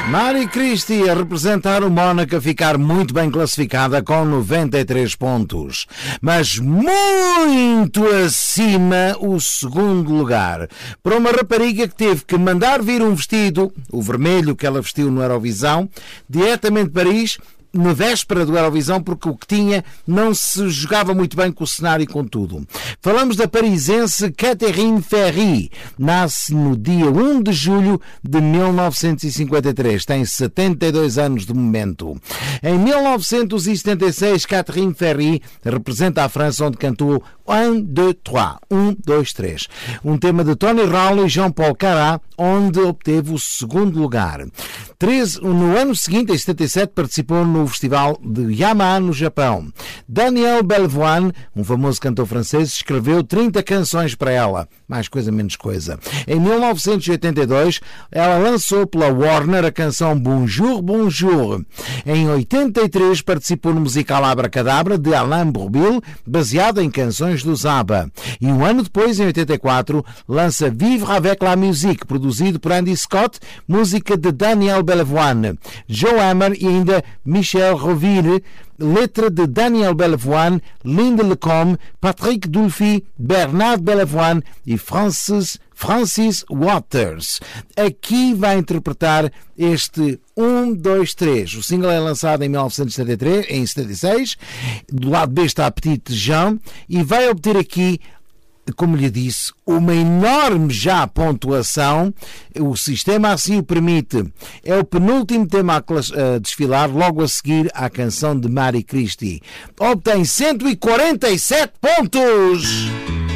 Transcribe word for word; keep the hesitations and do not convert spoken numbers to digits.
Marie Christie a representar o Mónaco, a ficar muito bem classificada com noventa e três pontos. Mas muito acima o segundo lugar, para uma rapariga que teve que mandar vir um vestido, o vermelho que ela vestiu no Eurovisão, diretamente de Paris, na véspera do Eurovisão, porque o que tinha não se jogava muito bem com o cenário e com tudo. Falamos da parisense Catherine Ferry. Nasce no dia um de julho de mil novecentos e cinquenta e três. Tem setenta e dois anos de momento. Em mil novecentos e setenta e seis, Catherine Ferry representa a França, onde cantou um, dois, três. um, dois, três. Um tema de Tony Rowley e Jean-Paul Carat, onde obteve o segundo lugar. No ano seguinte, em setenta e sete, participou no Festival de Yamaha, no Japão. Daniel Balavoine, um famoso cantor francês, escreveu trinta canções para ela. Mais coisa, menos coisa. Em mil novecentos e oitenta e dois, ela lançou pela Warner a canção Bonjour, Bonjour. Em oitenta e três, participou no musical Abracadabra, de Alain Bourbil, baseado em canções do ABBA. E um ano depois, em oitenta e quatro, lança Vivre avec la musique, produzido por Andy Scott, música de Daniel Balavoine, Joe Hammer e ainda Michel Roville, letra de Daniel Balavoine, Linda Lecombe, Patrick Dulphy, Bernard Balavoine e Francis, Francis Waters. Aqui vai interpretar este um, dois, três. O single é lançado em mil novecentos e setenta e três, em setenta e seis. Do lado B está a Petite Jean e vai obter aqui, como lhe disse, uma enorme já pontuação. O sistema assim o permite. É o penúltimo tema a desfilar, logo a seguir à canção de Marie Christie. Obtém cento e quarenta e sete pontos!